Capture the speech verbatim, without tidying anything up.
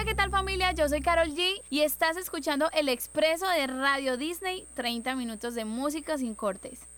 ¿qué tal familia? Yo soy Karol G y estás escuchando El Expreso de Radio Disney, treinta minutos de música sin cortes.